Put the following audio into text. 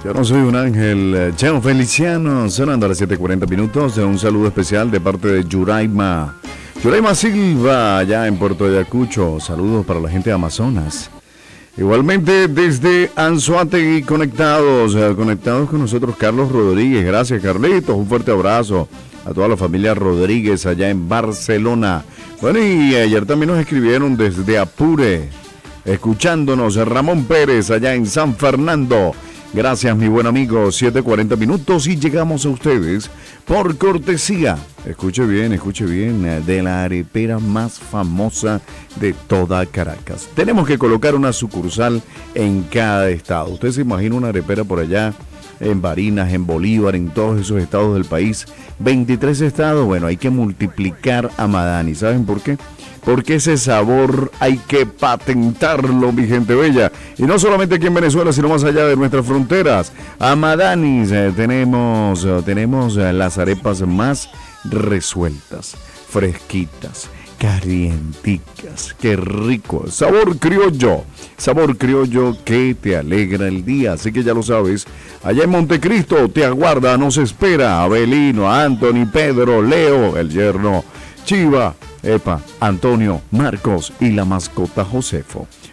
Yo no soy un ángel. Cheo Feliciano, sonando a las 7:40 minutos. Un saludo especial de parte de Yuraima. Yuraima Silva, allá en Puerto Ayacucho. Saludos para la gente de Amazonas. Igualmente desde Anzoátegui conectados con nosotros Carlos Rodríguez. Gracias, Carlitos. Un fuerte abrazo a toda la familia Rodríguez allá en Barcelona. Bueno, y ayer también nos escribieron desde Apure, escuchándonos Ramón Pérez allá en San Fernando. Gracias, mi buen amigo. 7:40 minutos y llegamos a ustedes por cortesía. Escuche bien, de la arepera más famosa de toda Caracas. Tenemos que colocar una sucursal en cada estado. Usted se imagina una arepera por allá en Barinas, en Bolívar, en todos esos estados del país. 23 estados, bueno, hay que multiplicar a Madani. ¿Saben por qué? Porque ese sabor hay que patentarlo, mi gente bella. Y no solamente aquí en Venezuela, sino más allá de nuestras fronteras. A Madanis tenemos las arepas más resueltas, fresquitas, calienticas. ¡Qué rico! Sabor criollo que te alegra el día. Así que ya lo sabes, allá en Montecristo te aguarda, nos espera Abelino, Anthony, Pedro, Leo, el yerno, Chiva, Antonio, Marcos y la mascota Josefo.